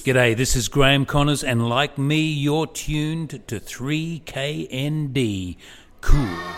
G'day, this is Graham Connors, and like me, you're tuned to 3KND. Cool.